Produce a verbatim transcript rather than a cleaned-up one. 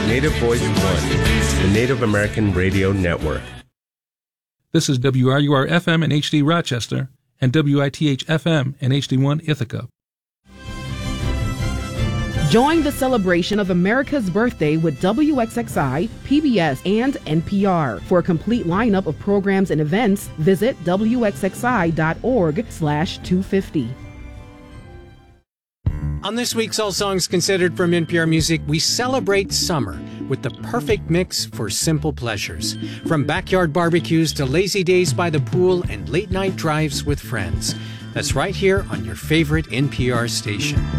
Native Voice One, the Native American Radio Network. This is W R U R F M and H D Rochester and W I T H F M and H D one Ithaca. Join the celebration of America's birthday with W X X I, P B S, and N P R. For a complete lineup of programs and events, visit W X X I dot org slash two fifty. On this week's All Songs Considered from N P R Music, we celebrate summer with the perfect mix for simple pleasures. From backyard barbecues to lazy days by the pool and late night drives with friends. That's right here on your favorite N P R station.